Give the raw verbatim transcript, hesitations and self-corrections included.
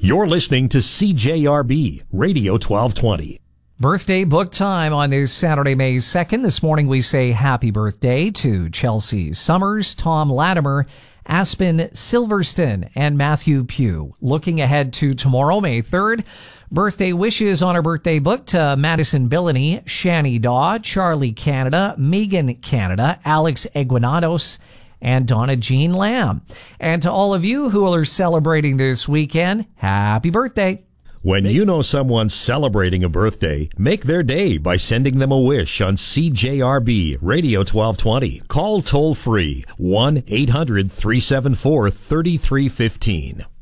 You're listening to C J R B Radio twelve twenty. Birthday book time on this Saturday, May second. This morning we say happy birthday to Chelsea Summers, Tom Latimer, Aspen Silverston, and Matthew Pugh. Looking ahead to tomorrow, May third, birthday wishes on our birthday book to Madison Billany, Shani Daw, Charlie Canada, Megan Canada, Alex Eguinados, and Donna Jean Lamb. And to all of you who are celebrating this weekend, happy birthday. When you know someone's celebrating a birthday, make their day by sending them a wish on C J R B Radio twelve twenty. Call toll free one eight hundred three seven four three three one five.